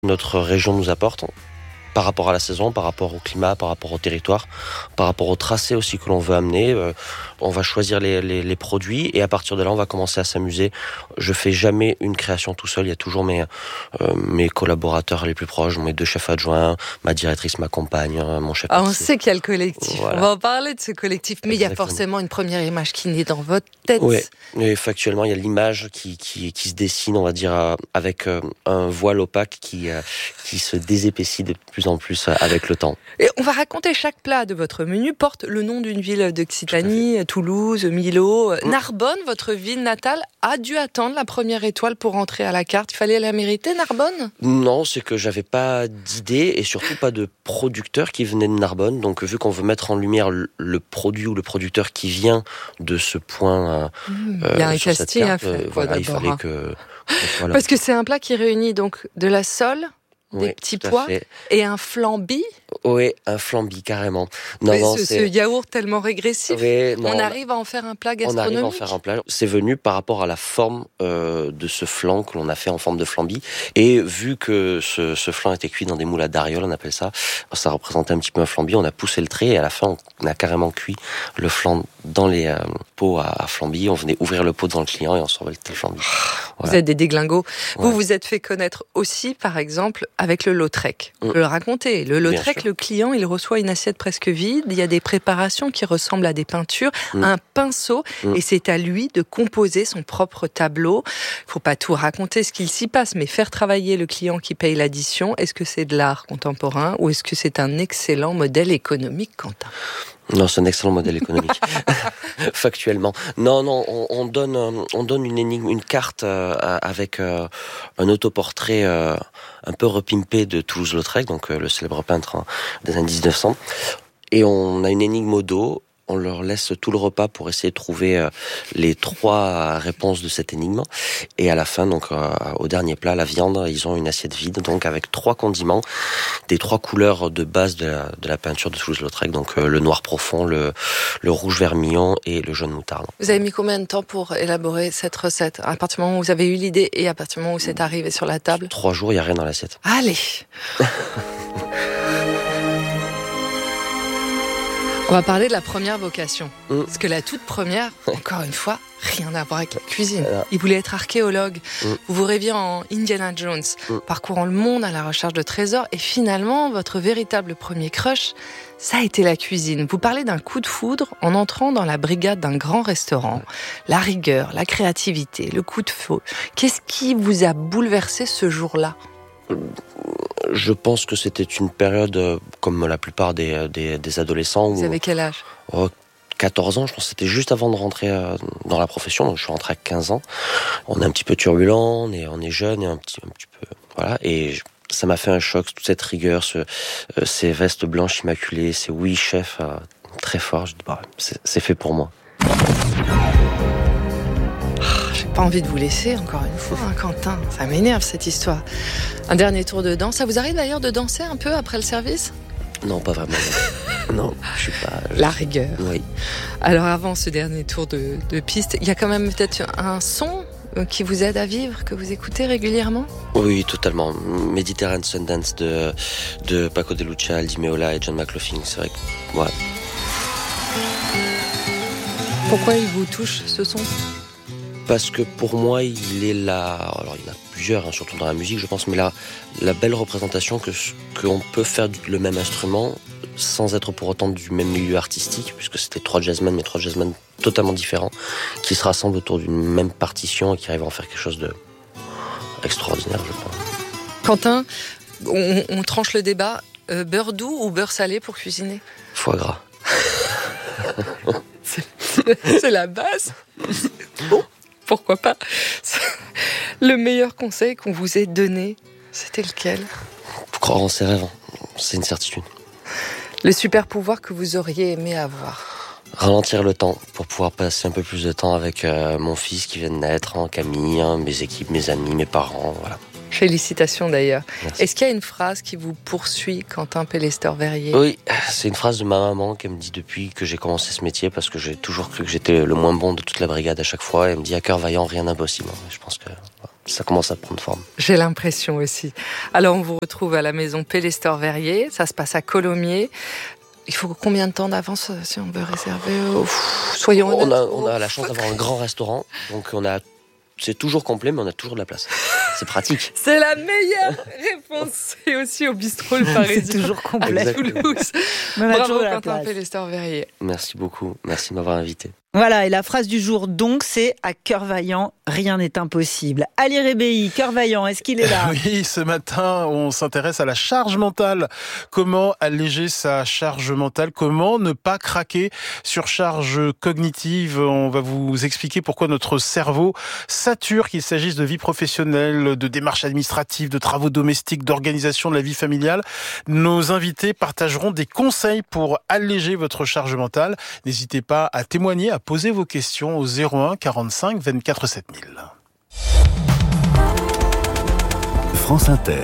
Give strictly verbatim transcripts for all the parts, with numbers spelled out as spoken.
notre région nous apporte. Par rapport à la saison, par rapport au climat, par rapport au territoire, par rapport au tracé aussi que l'on veut amener. Euh, on va choisir les, les, les produits et à partir de là, on va commencer à s'amuser. Je fais jamais une création tout seul. Il y a toujours mes, euh, mes collaborateurs les plus proches, mes deux chefs adjoints, ma directrice m'accompagne, mon chef. Ah, on sait qu'il y a le collectif. Voilà. On va en parler de ce collectif, mais Exactement. Il y a forcément une première image qui naît dans votre tête. Oui, et factuellement, il y a l'image qui, qui, qui se dessine, on va dire, avec un voile opaque qui, qui se désépaissit de plus en plus avec le temps. Et on va raconter chaque plat de votre menu porte le nom d'une ville d'Occitanie, Toulouse, Millau. Mmh. Narbonne, votre ville natale, a dû attendre la première étoile pour entrer à la carte. Il fallait la mériter, Narbonne ? Non, c'est que j'avais pas d'idée et surtout pas de producteur qui venait de Narbonne. Donc vu qu'on veut mettre en lumière le produit ou le producteur qui vient de ce point, mmh. euh, il y a un casting carte, à faire. Euh, voilà, il fallait que. Voilà. Parce que c'est un plat qui réunit donc de la sole, des oui, petits pois et un flambi. Oui, un flambi, carrément. Non, non, ce, c'est... ce yaourt tellement régressif, oui, non, on arrive à en faire un plat gastronomique. On arrive à en faire un plat. C'est venu par rapport à la forme euh, de ce flan que l'on a fait en forme de flambi. Et vu que ce, ce flan était cuit dans des moules à dariole, on appelle ça, ça représentait un petit peu un flambi, on a poussé le trait et à la fin, on a carrément cuit le flan dans les euh, pots à, à flambi. On venait ouvrir le pot devant le client et on servait le flambi. Voilà. Vous êtes des déglingos. Ouais. Vous vous êtes fait connaître aussi, par exemple, avec le Lautrec. Mmh. Je le racontais. Le Lautrec, le client, il reçoit une assiette presque vide. Il y a des préparations qui ressemblent à des peintures, mmh. un pinceau, mmh. et c'est à lui de composer son propre tableau. Il faut pas tout raconter ce qu'il s'y passe, mais faire travailler le client qui paye l'addition. Est-ce que c'est de l'art contemporain ou est-ce que c'est un excellent modèle économique, Quentin ? Non, c'est un excellent modèle économique. Factuellement. Non, non, on, on donne, on donne une énigme, une carte euh, avec euh, un autoportrait euh, un peu repimpé de Toulouse-Lautrec, donc euh, le célèbre peintre hein, des années dix-neuf cents. Et on a une énigme au dos. On leur laisse tout le repas pour essayer de trouver euh, les trois réponses de cette énigme. Et à la fin, donc euh, au dernier plat, la viande, ils ont une assiette vide, donc avec trois condiments, des trois couleurs de base de la, de la peinture de Toulouse-Lautrec, donc euh, le noir profond, le, le rouge vermillon et le jaune moutarde. Vous avez mis combien de temps pour élaborer cette recette ? À partir du moment où vous avez eu l'idée et à partir du moment où c'est arrivé sur la table ? Trois jours, il n'y a rien dans l'assiette. Allez. On va parler de la première vocation. Mmh. Parce que la toute première, encore une fois, rien à voir avec la cuisine. Alors. Il voulait être archéologue. Mmh. Vous vous rêviez en Indiana Jones, mmh. parcourant le monde à la recherche de trésors. Et finalement, votre véritable premier crush, ça a été la cuisine. Vous parlez d'un coup de foudre en entrant dans la brigade d'un grand restaurant. La rigueur, la créativité, le coup de feu. Qu'est-ce qui vous a bouleversé ce jour-là ? Je pense que c'était une période, euh, comme la plupart des, des, des adolescents. Vous où, avez quel âge ? oh, quatorze ans, je pense que c'était juste avant de rentrer euh, dans la profession. Donc je suis rentré à quinze ans. On est un petit peu turbulent, on est, on est jeune et un petit, un petit peu... Voilà, et je, ça m'a fait un choc, toute cette rigueur, ce, euh, ces vestes blanches immaculées, ces oui chefs euh, très forts. Je dis, bah, c'est, c'est fait pour moi. J'ai pas envie de vous laisser, encore une fois, hein, Quentin. Ça m'énerve, cette histoire. Un dernier tour de danse. Ça vous arrive d'ailleurs de danser un peu après le service ? Non, pas vraiment. Non, je suis pas... Je... La rigueur. Oui. Alors, avant ce dernier tour de, de piste, il y a quand même peut-être un son qui vous aide à vivre, que vous écoutez régulièrement ? Oui, totalement. Mediterranean Sundance de, de Paco de Lucia, Aldi Meola et John McLaughlin. C'est vrai que... Ouais. Pourquoi il vous touche, ce son ? Parce que pour moi, il est là. Alors, il y en a plusieurs, hein, surtout dans la musique, je pense, mais là, la belle représentation que qu'on peut faire le même instrument sans être pour autant du même milieu artistique, puisque c'était trois jazzmen, mais trois jazzmen totalement différents, qui se rassemblent autour d'une même partition et qui arrivent à en faire quelque chose de extraordinaire, je crois. Quentin, on, on tranche le débat. Euh, beurre doux ou beurre salé pour cuisiner ? Foie gras. c'est, c'est la base. Bon. Pourquoi pas ? Le meilleur conseil qu'on vous ait donné, c'était lequel ? Croire en ses rêves, c'est une certitude. Le super pouvoir que vous auriez aimé avoir ? Ralentir le temps pour pouvoir passer un peu plus de temps avec euh, mon fils qui vient de naître, hein, Camille, hein, mes équipes, mes amis, mes parents, voilà. Félicitations d'ailleurs. Merci. Est-ce qu'il y a une phrase qui vous poursuit, Quentin Pellester-Verrier ? Oui, c'est une phrase de ma maman qu'elle me dit depuis que j'ai commencé ce métier, parce que j'ai toujours cru que j'étais le moins bon de toute la brigade à chaque fois. Elle me dit « à cœur vaillant, rien d'impossible ». Je pense que... Voilà. ça commence à prendre forme. J'ai l'impression aussi. Alors on vous retrouve à la maison Pellestor-Verrier, ça se passe à Colomiers. Il faut combien de temps d'avance si on veut réserver? Ouf, soyons honnêtes. On a, on a la chance d'avoir un grand restaurant, donc on a, c'est toujours complet, mais on a toujours de la place. C'est pratique. C'est la meilleure réponse. Et aussi au bistrot Le Parisien. C'est toujours complet. À Toulouse. Bravo Quentin Pellestor-Verrier. Merci beaucoup. Merci de m'avoir invité. Voilà, et la phrase du jour, donc, c'est « À cœur vaillant, rien n'est impossible ». Ali Rebéi, cœur vaillant, est-ce qu'il est là? Oui, ce matin, on s'intéresse à la charge mentale. Comment alléger sa charge mentale? Comment ne pas craquer sur charge cognitive? On va vous expliquer pourquoi notre cerveau sature, qu'il s'agisse de vie professionnelle, de démarches administratives, de travaux domestiques, d'organisation de la vie familiale. Nos invités partageront des conseils pour alléger votre charge mentale. N'hésitez pas à témoigner, à poser vos questions au zéro un quarante-cinq vingt-quatre sept mille. France Inter.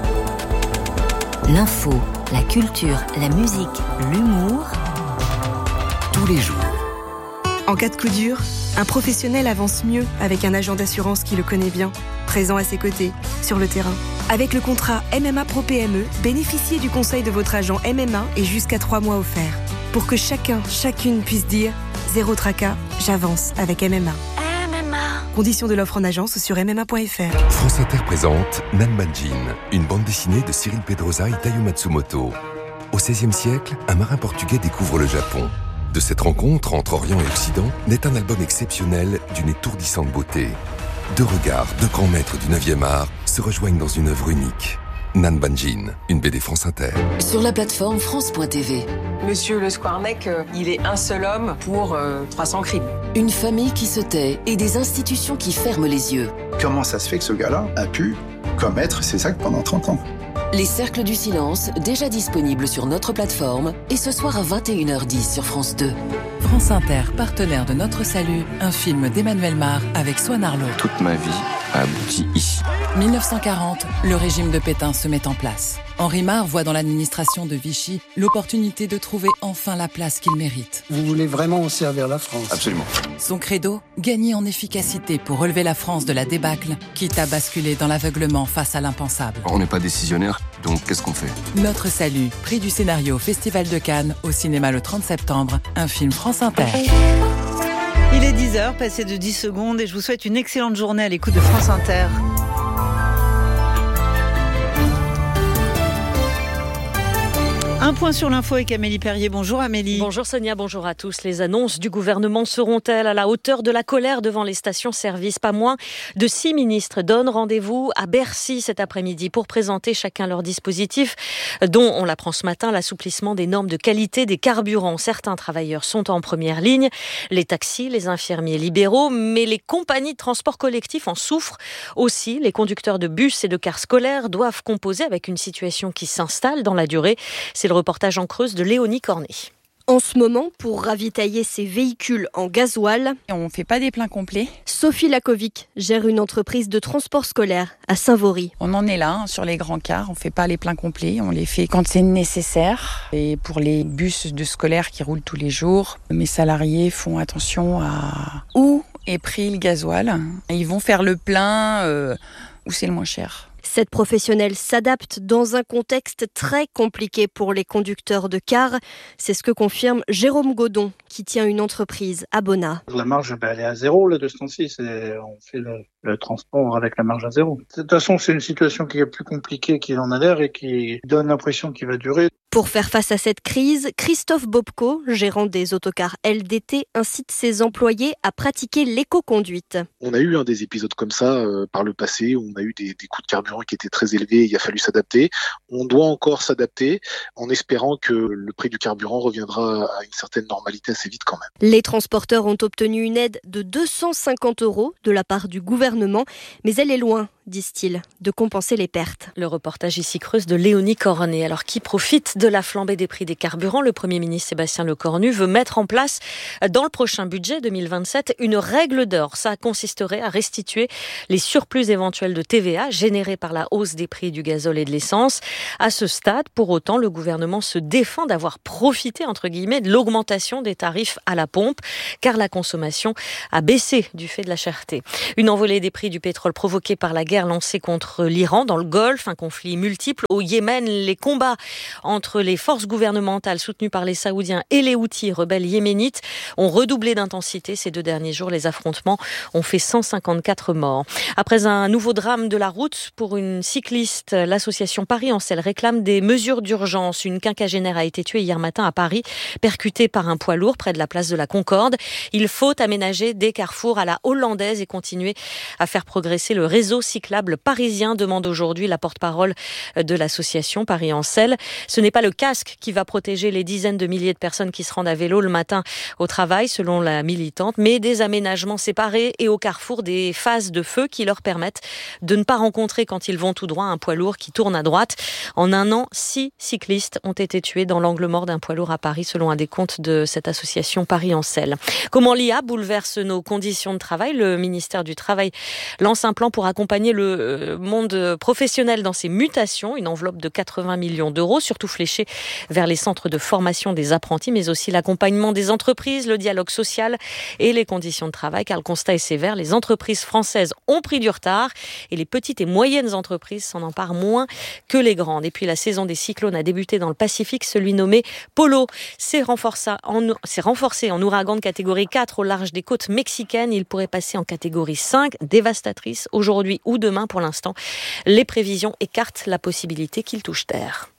L'info, la culture, la musique, l'humour. Tous les jours. En cas de coup dur, un professionnel avance mieux avec un agent d'assurance qui le connaît bien, présent à ses côtés, sur le terrain. Avec le contrat M M A Pro P M E, bénéficiez du conseil de votre agent M M A et jusqu'à trois mois offerts. Pour que chacun, chacune puisse dire « Zéro tracas, j'avance avec M M A ». M M A. Conditions de l'offre en agence sur m m a point f r. France Inter présente Nanbanjin, une bande dessinée de Cyril Pedrosa et Taiyo Matsumoto. Au seizième siècle, un marin portugais découvre le Japon. De cette rencontre entre Orient et Occident naît un album exceptionnel d'une étourdissante beauté. Deux regards, deux grands maîtres du neuvième art se rejoignent dans une œuvre unique. Nanbanjin, une B D France Inter. Sur la plateforme France point T V. Monsieur Le Squarneck, euh, il est un seul homme pour euh, trois cents crimes. Une famille qui se tait et des institutions qui ferment les yeux. Comment ça se fait que ce gars-là a pu commettre ces actes pendant trente ans? Les Cercles du Silence, déjà disponibles sur notre plateforme, et ce soir à vingt et une heures dix sur France deux. France Inter, partenaire de Notre Salut, un film d'Emmanuel Mar avec Swan Arlo. Toute ma vie a abouti ici. dix-neuf cent quarante, le régime de Pétain se met en place. Henri Mar voit dans l'administration de Vichy l'opportunité de trouver enfin la place qu'il mérite. Vous voulez vraiment servir la France? Absolument. Son credo, gagner en efficacité pour relever la France de la débâcle, quitte à basculer dans l'aveuglement face à l'impensable. On n'est pas décisionnaire, donc qu'est-ce qu'on fait? Notre Salut, prix du scénario au Festival de Cannes, au cinéma le trente septembre, un film France Inter. Il est dix heures, passé de dix secondes, et je vous souhaite une excellente journée à l'écoute de France Inter. Un point sur l'info avec Amélie Perrier. Bonjour Amélie. Bonjour Sonia, bonjour à tous. Les annonces du gouvernement seront-elles à la hauteur de la colère devant les stations-service? Pas moins de six ministres donnent rendez-vous à Bercy cet après-midi pour présenter chacun leur dispositif, dont, on l'apprend ce matin, l'assouplissement des normes de qualité des carburants. Certains travailleurs sont en première ligne, les taxis, les infirmiers libéraux, mais les compagnies de transport collectif en souffrent aussi. Les conducteurs de bus et de cars scolaires doivent composer avec une situation qui s'installe dans la durée. C'est le reportage en Creuse de Léonie Cornet. En ce moment, pour ravitailler ses véhicules en gasoil, on ne fait pas des pleins complets. Sophie Lakovic gère une entreprise de transport scolaire à Saint-Vaury. On en est là, hein, sur les grands cars, on ne fait pas les pleins complets, on les fait quand c'est nécessaire. Et pour les bus de scolaires qui roulent tous les jours, mes salariés font attention à où est pris le gasoil. Et ils vont faire le plein euh, où c'est le moins cher. Cette professionnelle s'adapte dans un contexte très compliqué pour les conducteurs de cars. C'est ce que confirme Jérôme Godon, qui tient une entreprise à Bonnat. La marge, ben, elle est à zéro là, de ce temps-ci. C'est, on fait le, le transport avec la marge à zéro. De toute façon, c'est une situation qui est plus compliquée qu'il en a l'air et qui donne l'impression qu'il va durer. Pour faire face à cette crise, Christophe Bobko, gérant des autocars L D T, incite ses employés à pratiquer l'éco-conduite. On a eu hein, des épisodes comme ça euh, par le passé, où on a eu des, des coûts de carburant qui étaient très élevés, il a fallu s'adapter. On doit encore s'adapter en espérant que le prix du carburant reviendra à une certaine normalité assez vite quand même. Les transporteurs ont obtenu une aide de deux cent cinquante euros de la part du gouvernement, mais elle est loin disent-ils, de compenser les pertes. Le reportage ici Creuse de Léonie Cornet. Alors, qui profite de la flambée des prix des carburants? Le Premier ministre Sébastien Lecornu veut mettre en place, dans le prochain budget deux mille vingt-sept, une règle d'or. Ça consisterait à restituer les surplus éventuels de T V A générés par la hausse des prix du gazole et de l'essence. À ce stade, pour autant, le gouvernement se défend d'avoir profité, entre guillemets, de l'augmentation des tarifs à la pompe, car la consommation a baissé du fait de la cherté. Une envolée des prix du pétrole provoquée par la guerre lancée contre l'Iran dans le Golfe, un conflit multiple. Au Yémen, les combats entre les forces gouvernementales soutenues par les Saoudiens et les Houthis, rebelles yéménites, ont redoublé d'intensité ces deux derniers jours. Les affrontements ont fait cent cinquante-quatre morts. Après un nouveau drame de la route pour une cycliste, l'association Paris en Selle réclame des mesures d'urgence. Une quinquagénaire a été tuée hier matin à Paris, percutée par un poids lourd près de la place de la Concorde. Il faut aménager des carrefours à la hollandaise et continuer à faire progresser le réseau cyclable parisien, demande aujourd'hui la porte-parole de l'association Paris en Selle. Ce n'est pas le casque qui va protéger les dizaines de milliers de personnes qui se rendent à vélo le matin au travail, selon la militante, mais des aménagements séparés et au carrefour des phases de feu qui leur permettent de ne pas rencontrer, quand ils vont tout droit, un poids lourd qui tourne à droite. En un an, six cyclistes ont été tués dans l'angle mort d'un poids lourd à Paris, selon un décompte de cette association Paris en Selle. Comment l'I A bouleverse nos conditions de travail? Le ministère du Travail lance un plan pour accompagner le monde professionnel dans ses mutations. Une enveloppe de quatre-vingts millions d'euros, surtout fléchée vers les centres de formation des apprentis, mais aussi l'accompagnement des entreprises, le dialogue social et les conditions de travail, car le constat est sévère. Les entreprises françaises ont pris du retard et les petites et moyennes entreprises s'en emparent moins que les grandes. Et puis la saison des cyclones a débuté dans le Pacifique. Celui nommé Polo s'est renforcé en, s'est renforcé en ouragan de catégorie quatre au large des côtes mexicaines. Il pourrait passer en catégorie cinq, dévastatrice aujourd'hui ou demain. Pour l'instant, les prévisions écartent la possibilité qu'il touche terre.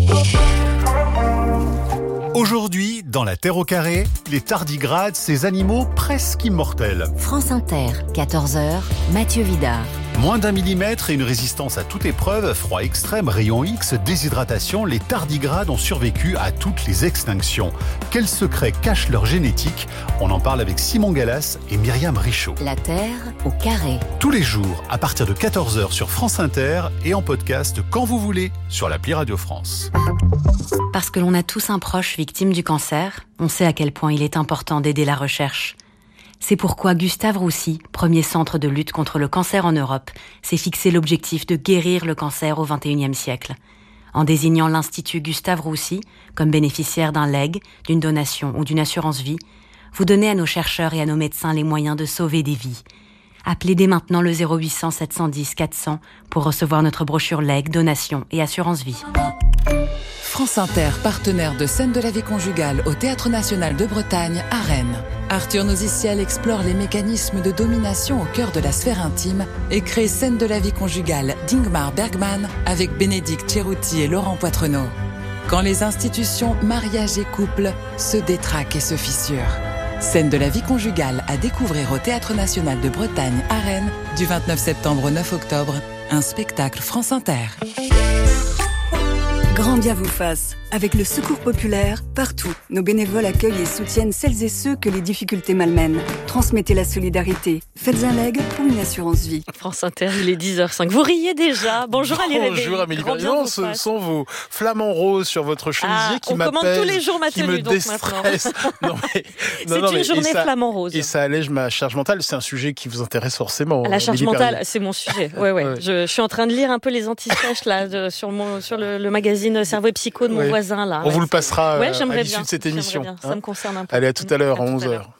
Aujourd'hui, dans la Terre au carré, les tardigrades, ces animaux presque immortels. France Inter, quatorze heures, Mathieu Vidard. Moins d'un millimètre et une résistance à toute épreuve, froid extrême, rayon X, déshydratation, les tardigrades ont survécu à toutes les extinctions. Quels secrets cachent leur génétique? On en parle avec Simon Gallas et Myriam Richaud. La Terre au carré. Tous les jours, à partir de quatorze heures sur France Inter et en podcast quand vous voulez sur l'appli Radio France. Parce que l'on a tous un proche victime du cancer, on sait à quel point il est important d'aider la recherche. C'est pourquoi Gustave Roussy, premier centre de lutte contre le cancer en Europe, s'est fixé l'objectif de guérir le cancer au vingt et unième siècle. En désignant l'Institut Gustave Roussy comme bénéficiaire d'un legs, d'une donation ou d'une assurance vie, vous donnez à nos chercheurs et à nos médecins les moyens de sauver des vies. Appelez dès maintenant le zéro huit cents sept cent dix quatre cents pour recevoir notre brochure legs, donation et assurance vie. France Inter, partenaire de Scènes de la vie conjugale au Théâtre National de Bretagne à Rennes. Arthur Noziciel explore les mécanismes de domination au cœur de la sphère intime et crée Scènes de la vie conjugale d'Ingmar Bergman avec Bénédicte Cerutti et Laurent Poitrenaud. Quand les institutions, mariage et couple se détraquent et se fissurent. Scènes de la vie conjugale à découvrir au Théâtre National de Bretagne à Rennes du vingt-neuf septembre au neuf octobre. Un spectacle France Inter. Grand bien vous fasse. Avec le Secours populaire, partout, nos bénévoles accueillent et soutiennent celles et ceux que les difficultés malmènent. Transmettez la solidarité. Faites un leg pour une assurance vie. France Inter, il est dix heures cinq. Vous riez déjà. Bonjour Ali Rébé. Bonjour Amélie Perriand. Ce sont vos flamants roses sur votre chemisier ah, qui m'appellent. On commande tous les jours ma tenue, qui me donc déstressent. non, mais, non, c'est non, une mais, journée ça, flamant rose. Et ça allège ma charge mentale. C'est un sujet qui vous intéresse forcément. La charge Amélie mentale, Perriand. c'est mon sujet. Ouais, ouais. ouais. Je, je suis en train de lire un peu les anti-sèches là, de, sur, mon, sur le, le magazine Cerveau et Psycho de mon ouais. voisin là. On ouais. vous le passera ouais, à l'issue bien. de cette émission. Hein. Ça me concerne un peu. Allez, à tout à l'heure, à onze heures.